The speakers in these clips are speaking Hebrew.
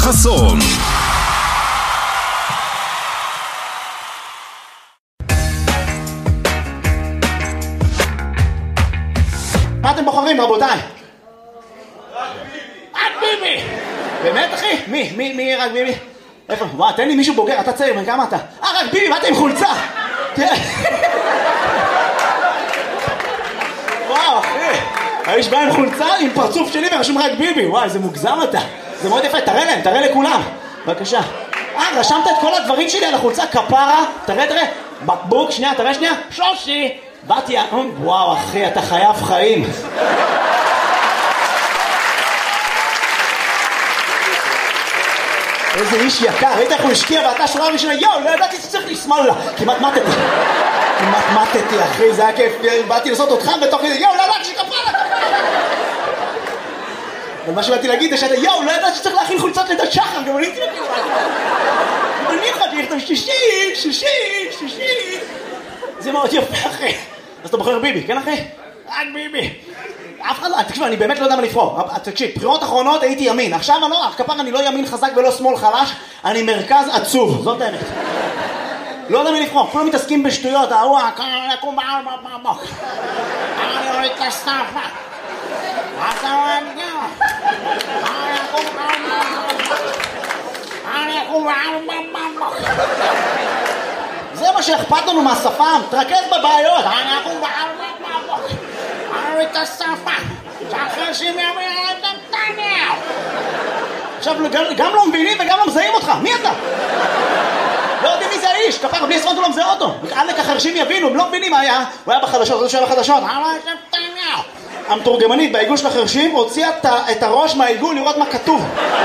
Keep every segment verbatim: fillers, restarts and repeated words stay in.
חסון. מה אתם בוחרים, רבותיי? רק ביבי. רק ביבי. באמת, אחי? מי? מי? מי רק ביבי? איפה? וואו, תן לי מישהו בוגר, אתה צעיר, כמה אתה? אה, רק ביבי, מה אתה עם חולצה? וואו, אחי. האיש בא עם חולצה, עם פרצוף שלי ורשום רק ביבי. וואי, איזה מוגזם אתה. זה מאוד יפה, תראה להם, תראה לכולם. בבקשה. אה, רשמת את כל הדברים שלי על החולצה, כפרה. תראה, תראה. בקבוק, שנייה, תראה שנייה. שושי. באתי, וואו, אחי, אתה חייב חיים. איזה איש יקר, ראית איך הוא השקיע ואתה שורה ראשונה, יואו, לא ידעתי שצריך לשמאל לה. כמעט מתתי. כמעט מתתי, אחי, זה היה כיף. באתי לעשות אותך בתוך כזה, יואו, לא ידעתי שכפרה. אבל מה שבאתי להגיד זה שאתה, יואו, לא ידעתי שצריך להכין חולצות לידת שחר, גם אני הייתי להגיד. אני חייתי לכתוב שישי, שישי, שישי. זה מאוד יפה, אחי. אז אתה בוחר ביבי, כן, אחי? רק ביבי. אף אחד לא, תקשיב, אני באמת לא יודע מה לבחור. תקשיב, בחירות אחרונות הייתי ימין. עכשיו אני לא, כפר אני לא ימין חזק ולא שמאל חלש, אני מרכז עצוב, זאת האמת. לא יודע מי לבחור, כולם מתעסקים בשטויות, ההוא, אני אקום בעל בבוק. אני אוריד את הסטאפה. אתה רואה נגע. אני אקום בעל בבוק. אני אקום בעל בבוק. זה מה שאכפת לנו מהשפם, תרכז בבעיות. אני אקום בעל בבוק. אני אוריד את הסטאפה. שאחרי שהם יאמרים את נתניהו. עכשיו, גם לא מבינים וגם לא מזהים אותך. מי אתה? לא יודעים מי זה האיש, כפר, בלי עשרות הוא לא מזהה אותו. עלק החרשים יבינו, הם לא מבינים מה היה. הוא היה בחדשות, הוא שהיה בחדשות. המתורגמנית בעיגול של החרשים הוציאה את הראש מהעיגול לראות מה כתוב.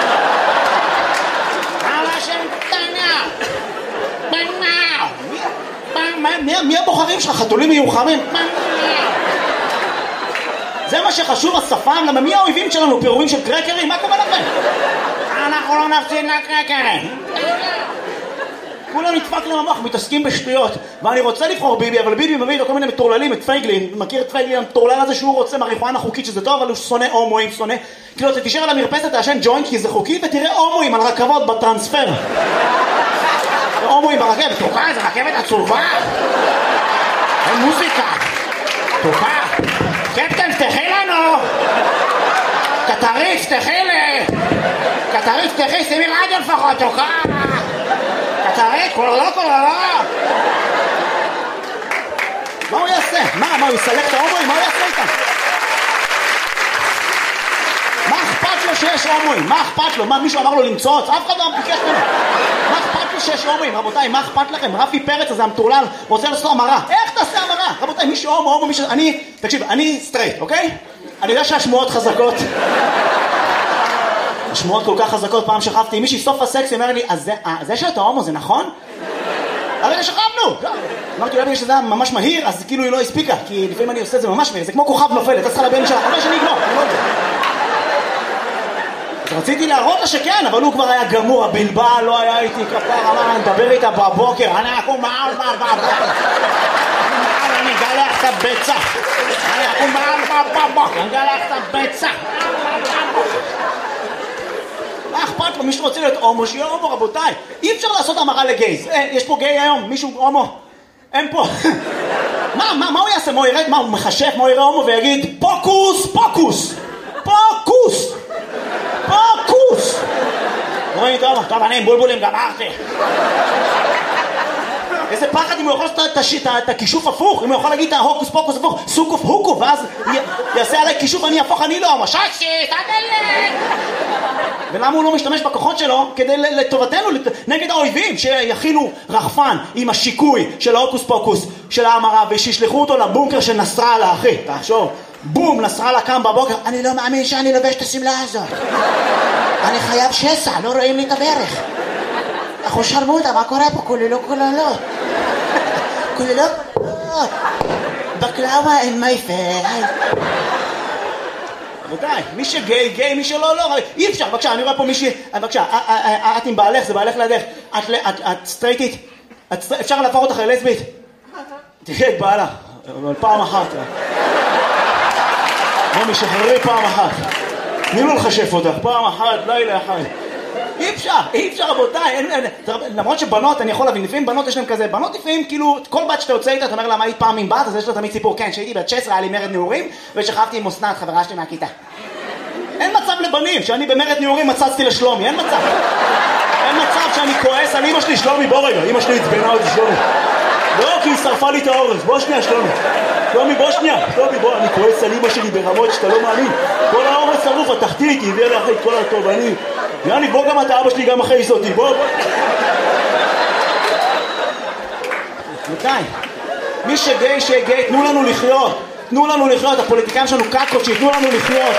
מי הבוחרים שלך? חתולים מיוחמים? זה מה שחשוב, השפם, למה מי האויבים שלנו? פירורים של קרקרים? מה קורה לכם? אנחנו לא נפסיד לקרקרים. כולם נדפק להם המוח, מתעסקים בשטויות. ואני רוצה לבחור ביבי, אבל ביבי מביא לו כל מיני מטורללים, את פייגלין. מכיר את פייגלין, המטורלל הזה שהוא רוצה מריחואנה חוקית, שזה טוב, אבל הוא שונא הומואים, שונא. כאילו, אתה תישאר על המרפסת, תעשן ג'וינט, כי זה חוקי, ותראה הומואים על רכבות בטרנספר. הומואים ברכבת, תוקע, זה רכבת עצובה. אין מוזיקה. תוקע. קפטן, פתחי לנו. קטרית, פתחי לי. קטרית, פתחי, שימי רדיו לפחות, תוקע. קטרית, כולו, כולו. מה הוא יעשה? מה, מה, הוא יסלק את ההומואים? מה הוא יעשה איתם? מה אכפת לו שיש הומואים? מה אכפת לו? מה, מישהו אמר לו למצוץ? אף אחד לא ביקש ממנו. מה אכפת לו שיש הומואים? רבותיי, מה אכפת לכם? רפי פרץ הזה המטורלל רוצה לעשות המרה. איך תעשה המרה? רבותיי, מישהו הומו, הומו, מישהו... אני, תקשיב, אני סטרייט, אוקיי? אני יודע שהשמועות חזקות. השמועות כל כך חזקות, פעם שכבתי עם מישהי, סוף הסקס, היא אומר לי, אז זה שאתה הומו זה נכון? הרי שכבנו! אמרתי, אולי בגלל שזה היה ממש מהיר, אז כאילו היא לא הספיקה, כי לפעמים אני עושה את זה ממש מהיר, זה כמו כוכב נופל, אתה צריכה לבן שלה, אבל שאני אגמור, אני לא יודע. אז רציתי להראות לה שכן, אבל הוא כבר היה גמור, הבלבל לא היה איתי כפר, אמר, אני מדבר איתה בבוקר, אני אקום מעל מעל בבוקר. אני אגלח את הביצה. אני אקום מעל בבוקר, אני אגלח את הביצה. מה אכפת לו? מישהו רוצה להיות הומו, שיהיה הומו, רבותיי. אי אפשר לעשות המרה לגייז. יש פה גיי היום, מישהו הומו. אין פה. מה, מה, מה הוא יעשה? מה הוא ירד? מה, הוא מחשף? מה הוא יראה הומו ויגיד, פוקוס, פוקוס, פוקוס, פוקוס. רואים טוב, טוב, אני עם בולבולים גמרתי. איזה פחד אם הוא יכול לעשות את הכישוף הפוך, אם הוא יכול להגיד את ההוקוס פוקוס הפוך, סוקוף הוקו, ואז יעשה עליי כישוף, אני הפוך, אני לא הומו. ששי, תדלק! ולמה הוא לא משתמש בכוחות שלו כדי לטובתנו, נגד האויבים, שיכילו רחפן עם השיקוי של ההוקוס פוקוס של האמרה, ושישלחו אותו לבונקר של נסראללה, אחי, תחשוב, בום, נסראללה קם בבוקר, אני לא מאמין שאני לובש את הסמלה הזאת, אני חייב שסע, לא רואים לי את הברך, אחו שרמודה, מה קורה פה? כוללו כוללו, כוללו כוללו, בקלאווה אין מייפל. רבותיי, מי שגיי, גיי, מי שלא, לא, אי אפשר, בבקשה, אני רואה פה מישהי, בבקשה, את עם בעלך, זה בעלך לידך, את סטרייטית, אפשר להפוך אותך ללסבית? תראה את בעלה, אבל פעם אחת. בוא משחררי פעם אחת. תני לו לחשף אותך, פעם אחת, לילה אחד. אי אפשר, אי אפשר רבותיי, אין, אין, למרות שבנות, אני יכול להבין, לפעמים בנות יש להם כזה, בנות לפעמים כאילו, כל בת שאתה יוצא איתה, אתה אומר לה מה היית פעם עם בת, אז יש לה תמיד סיפור, כן, שהייתי בת שש עשרה, היה לי מרד נעורים, ושכבתי עם אסנת, חברה שלי מהכיתה. אין מצב לבנים, שאני במרד נעורים מצצתי לשלומי, אין מצב. אין מצב שאני כועס על אמא שלי, שלומי, בוא רגע, אמא שלי התבנה אותי, שלומי. לא, כי היא שרפה לי את האורז, בוא שנייה, שלומי. שלומי, בוא שנייה, שלומי, בוא, אני כועס על אמא שלי ברמות שאתה לא מאמין. כל האורז שרוף, התחתית, היא הביאה לאחרי את כל הטוב, אני... יאני, בוא גם אתה, אבא שלי גם אחרי אותי, בוא, בוא. מתי? מי שגיי, שגיי, תנו לנו לחיות. תנו לנו לחיות, הפוליטיקאים שלנו קקות, שיתנו לנו לחיות.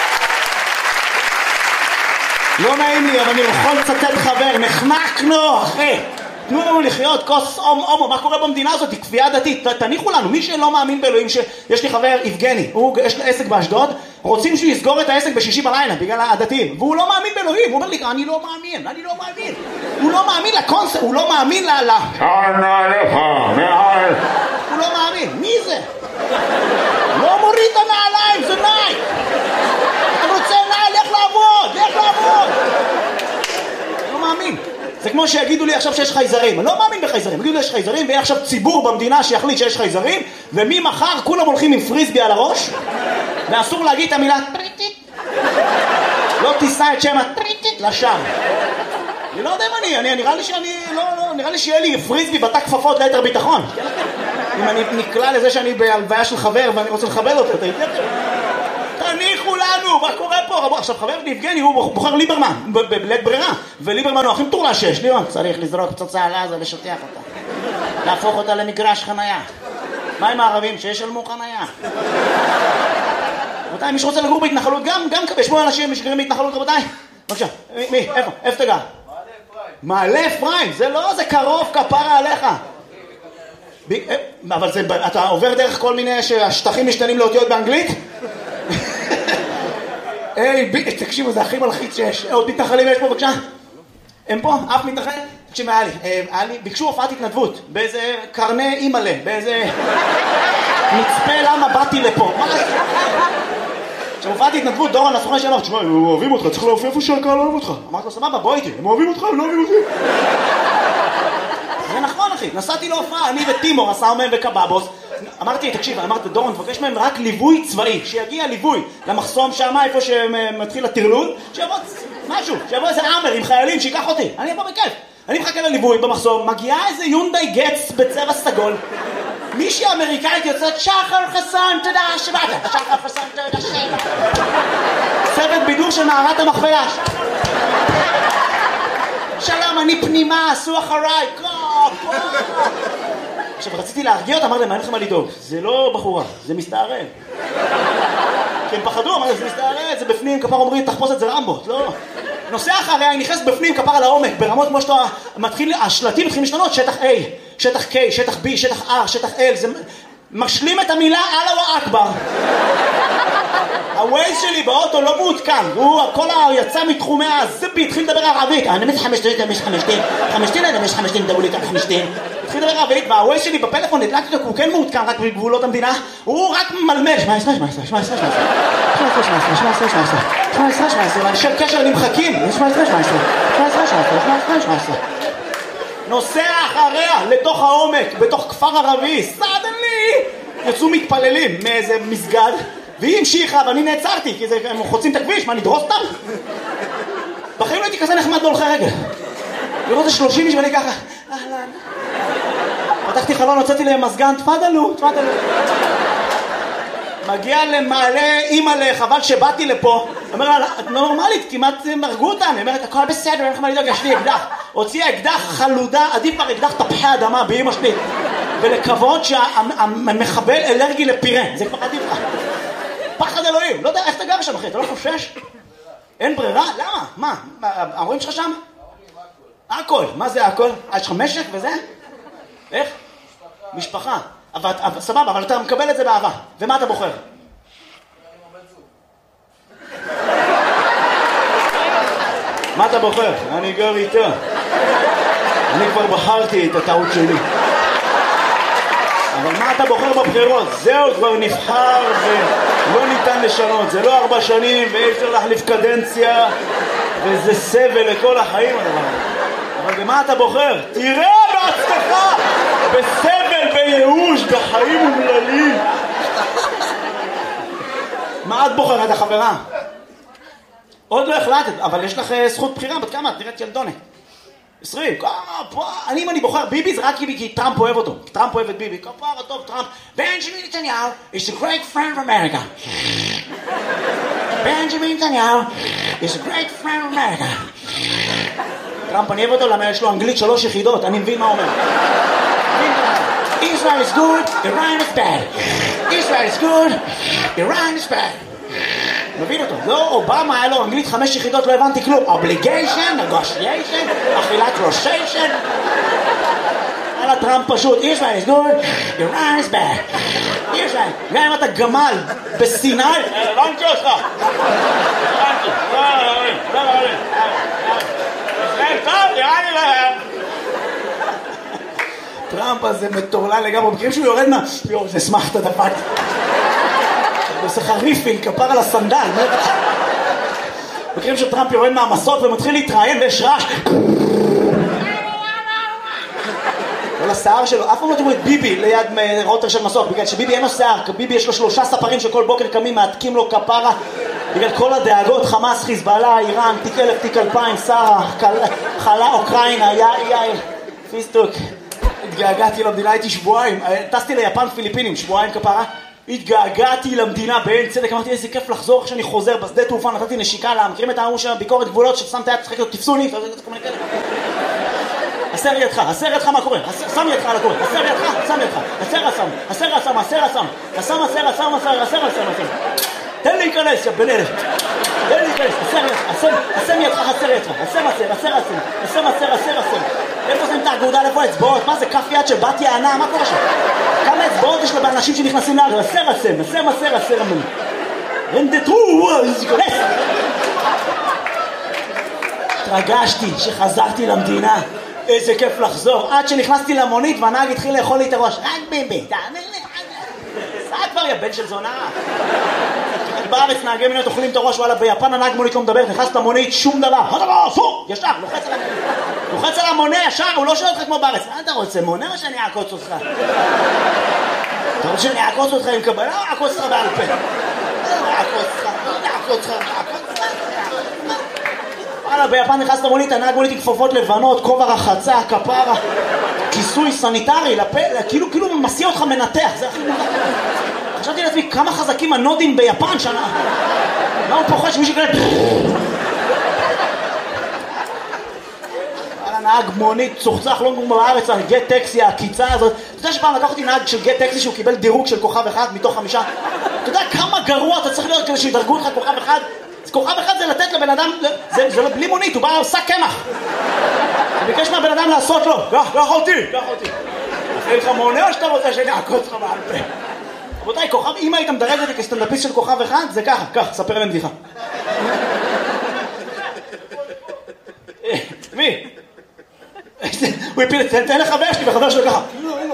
לא נעים לי, אבל אני יכול לצטט חבר, נחנקנו, אחי. תנו לנו לחיות, כוס הומו, מה קורה במדינה הזאת? היא כפייה דתית, תניחו לנו, מי שלא מאמין באלוהים, שיש לי חבר, יבגני, הוא, יש לו עסק באשדוד, רוצים שהוא יסגור את העסק בשישי בלילה, בגלל הדתיים, והוא לא מאמין באלוהים, הוא אומר לי, אני לא מאמין, אני לא מאמין, הוא לא מאמין לקונספט, הוא לא מאמין ל... שנה לך, מעל. הוא לא מאמין, מי זה? לא מוריד את הנעליים, זה נייק. אני רוצה נעל, לך לעבוד, לך לעבוד. לא מאמין. זה כמו שיגידו לי עכשיו שיש חייזרים, אני לא מאמין בחייזרים, יגידו לי שיש חייזרים ויהיה עכשיו ציבור במדינה שיחליט שיש חייזרים וממחר כולם הולכים עם פריסבי על הראש ואסור להגיד את המילה טריטית, לא תישא את שם הטריטית לשם. אני לא יודע אם אני, אני נראה לי שאני, לא, לא, נראה לי שיהיה לי פריסבי בתא כפפות ליתר ביטחון. אם אני נקלע לזה שאני בהלוויה של חבר ואני רוצה לכבד אותו, אתה יודע? תניחו לנו, מה קורה פה? עכשיו חבר יבגני הוא בוחר ליברמן בלית ברירה, וליברמן הוא הכי מטורלל שיש. ליברמן צריך לזרוק פצצה על עזה לשטח אותה, להפוך אותה למגרש חנייה. מה עם הערבים? שישלמו חנייה. רבותיי, מי שרוצה לגור בהתנחלות גם, גם יש פה אנשים שגרים בהתנחלות, רבותיי. בבקשה, מי? איפה? איפה אתה גר? מעלה אפרים. זה לא, זה קרוב, כפרה עליך. אבל זה, אתה עובר דרך כל מיני שהשטחים משתנים לאותיות באנגלית? היי, תקשיבו, זה הכי מלחיץ שיש. עוד מתנחלים יש פה, בבקשה? הם פה? אף מתנחל? תקשיב, היה לי, היה לי, ביקשו הופעת התנדבות, באיזה קרני אימאלה, באיזה מצפה למה באתי לפה. מה זה? כשהופעת התנדבות, דורון הסוכן שאמר, תשמע, הם אוהבים אותך, צריך להופיע איפה שהקהל אוהב אותך. אמרתי לו, סבבה, בוא איתי, הם אוהבים אותך, הם לא אוהבים אותי. זה נכון, אחי, נסעתי להופעה, אני וטימור, עשה מהם וקבבוס. אמרתי, תקשיב, אמרתי, דורון, תבקש מהם רק ליווי צבאי, שיגיע ליווי למחסום שם, איפה שמתחיל הטרלול, שיבוא משהו, שיבוא איזה עמר עם חיילים, שיקח אותי, אני אבוא בכיף. אני מחכה לליווי במחסום, מגיעה איזה יונדאי גץ בצבע סגול, מישהי אמריקאית יוצאת, שחר חסן, תודה שבאת, שחר חסן, תודה שבאת. צוות בידור של מערת המכפלה. שלום, אני פנימה, עשו אחריי, קופ, קופ. עכשיו, רציתי להרגיע אותה, אמר להם, מה אין לכם מה לדאוג? זה לא בחורה, זה מסתערב. כי הם פחדו, אמר, זה מסתערב, זה בפנים, כפר אומרים, תחפוש את זה רמבות, לא. נוסע אחריה, היא נכנסת בפנים, כפר על העומק, ברמות כמו שאתה מתחיל, השלטים מתחילים לשנות, שטח A, שטח K, שטח B, שטח R, שטח L, זה משלים את המילה אללה אכבר. הווייז שלי באוטו לא מעודכן, הוא כל היצא מתחומי הזבי, התחיל לדבר ערבית, אני מס חמשתין, אני מס חמשתין, חמשתין, אני מס חמשתין, דברו לי כאן חמשתין. התחיל לדבר ערבית, והווייז שלי בפלאפון הדלקתי אותו, הוא כן מעודכן רק בגבולות המדינה, הוא רק מלמל, שמע עשרה, שמע עשרה, שמע עשרה, שמע עשרה, שמע עשרה, שמע עשרה, שמע עשרה, שמע עשרה, שמע עשרה, שמע עשרה, אנשי קשר נמחקים, שמע עשרה, שמע עשרה, שמע עשרה, שמע עשרה, שמע עשרה, שמע עשרה. נוסע אחריה לתוך העומק, בתוך כפר ערבי, סדנלי, יצאו מתפללים מאיזה מסגד, והיא המשיכה, ואני נעצרתי, כי הם חוצים את הכביש, מה, נדרוס אותם? בחיים לא הייתי כזה נחמד בהולכי רגל. לראות את שלושים איש ואני ככה, אהלן. פתחתי חלון, הוצאתי להם מזגן, תפדלו, תפדלו. מגיע למעלה, אימא'לה, חבל שבאתי לפה. אומר לה, את נורמלית, כמעט מרגו אותנו. היא אומרת, הכל בסדר, אין לך מה לדאוג, יש לי אקדח. הוציאה אקדח חלודה, עדיף כבר אקדח תפוחי אדמה באמא שלי. ולכבוד שהמחבל אלרגי לפירה, זה כבר עדיף לך. פחד אלוהים, לא יודע איך אתה גר שם אחי, אתה לא חושש? אין ברירה? למה? מה? ההורים שלך שם? הכל. מה זה הכל? יש לך משק וזה? איך? משפחה. סבבה, אבל אתה מקבל את זה באהבה. ומה אתה בוחר? מה אתה בוחר? אני גר איתה. אני כבר בחרתי את הטעות שלי. אבל מה אתה בוחר בבחירות? זהו, כבר נבחר ולא ניתן לשנות. זה לא ארבע שנים ואי אפשר להחליף קדנציה. וזה סבל לכל החיים הדבר הזה. אבל במה אתה בוחר? תראה בעצמך! בסבל, בייאוש, בחיים אומללים. מה את בוחרת, החברה? עוד לא החלטת, אבל יש לך זכות בחירה, בת כמה? את נראית ילדונת. עשרים, אני אם אני בוחר ביבי זה רק כי טראמפ אוהב אותו. טראמפ אוהב את ביבי, כפרה טוב טראמפ. בנג'מין נתניהו is a great friend of America. בנג'מין נתניהו is a great friend of America. טראמפ אני אוהב אותו למה יש לו אנגלית שלוש יחידות, אני מבין מה אומר. Israel is good, Iran is bad. Israel is good, Iran is bad. מבין אותו. לא, אובמה היה לו אנגלית חמש יחידות, לא הבנתי כלום. Obligation, negotiation, אכילת רושיישן. על הטראמפ פשוט. Israel is good, Iran is bad. Israel, גם אם אתה גמל בסיני, הבנתי אותך. הבנתי. לא, לא, לא, לא, לא. ישראל טוב, נראה לי להם. טראמפ הזה מטורלל לגמרי. מכירים שהוא יורד מה... יואו, זה שמח את הדפת. עושה חריפין, כפר על הסנדל. מכירים שטראמפ יורד מהמסות ומתחיל להתראיין ויש רעש. כל השיער שלו, אף פעם לא תראו את ביבי ליד רוטר של מסוק, בגלל שביבי אין לו שיער, ביבי יש לו שלושה ספרים שכל בוקר קמים, מעתקים לו כפרה, בגלל כל הדאגות, חמאס, חיזבאללה, איראן, תיק אלף, תיק אלפיים, שרה, חלה, אוקראינה, יאיר, פיסטוק. התגעגעתי למדינה, הייתי שבועיים, טסתי ליפן פיליפינים, שבועיים כפרה, התגעגעתי למדינה בעין צדק, אמרתי איזה כיף לחזור כשאני חוזר בשדה תעופה, נתתי נשיקה לה, מכירים את העמו של ביקורת גבולות ששמת יד צחק לו, תפסוני, הסר ידך, הסר ידך מה קורה, שם ידך על הקורא, הסר ידך, שם ידך, הסר הסם, הסר הסם, הסר הסם, הסם הסר הסם, הסר הסר הסם, תן לי להיכנס, יא בן אלף, תן לי להיכנס, הסר ידך, הסם ידך, הסר ידך, הסם הסר, הסר הסם, הסם הסר, הסר הסם, איפה זה נתק געודה, איפה אצבעות, מה זה כף יד של בת יענה, מה קורה שם? כמה אצבעות יש לו באנשים שנכנסים לארץ, הסר הסם, הסם הסר, הסר הסם, רנדטרו, להיכנס. התרגשתי שחזרתי למדינה. איזה כיף לחזור, עד שנכנסתי למונית והנהג התחיל לאכול לי את הראש. רק ביבי, תאמין לי, סע כבר יא בן של זונה. בארץ נהגי מוניות אוכלים את הראש, וואלה ביפן הנהג מונית לא מדבר, נכנס למונית, שום דבר. אסור, ישר, לוחץ על המונה. לוחץ על המונה ישר, הוא לא שואל אותך כמו בארץ. מה אתה רוצה, מונה או שאני אעקוץ אותך? אתה רוצה שאני אעקוץ אותך עם קבלה או אעקוץ אותך בעל פה? אעקוץ אותך, אעקוץ אותך, אעקוץ אותך. ביפן נכנס למונית, הנהג מונית עם כפפות לבנות, כובע רחצה, כפרה, כיסוי סניטרי, לפה, כאילו, כאילו מסיע אותך מנתח, זה הכי מונח. חשבתי לעצמי, כמה חזקים הנודים ביפן שנה. מה הוא פוחד שמישהו כאלה... על הנהג מונית, צוחצח, לא כמו בארץ, על גט טקסי, הקיצה הזאת. אתה יודע שפעם לקחתי נהג של גט טקסי שהוא קיבל דירוג של כוכב אחד מתוך חמישה? אתה יודע כמה גרוע אתה צריך להיות כדי שידרגו לך כוכב אחד? כוכב אחד זה לתת לבן אדם, זה, זה לא בלי מונית, הוא בא עושה קמח. הוא ביקש מהבן אדם לעשות לו, קח, קח אותי, קח אותי. אחרי לך מונה או שאתה רוצה שאני אעקוץ לך בעל פה? רבותיי, כוכב, אם היית מדרג אותי כסטנדאפיסט של כוכב אחד, זה ככה, קח, ספר להם בדיחה. מי? הוא הפיל, תן לחבר שלי וחבר שלו ככה.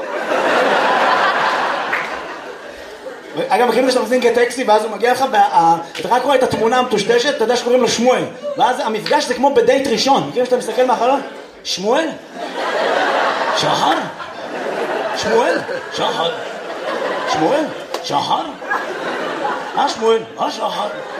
אגב, מכירים את זה שאתה מזין גט טקסי ואז הוא מגיע לך ואתה רק רואה את התמונה המטושטשת, אתה יודע שקוראים לו שמואל, ואז המפגש זה כמו בדייט ראשון. מכירים שאתה מסתכל מהחלון? שמואל? שחר? שמואל? שחר? שמואל? שחר? אה שמואל? אה שחר?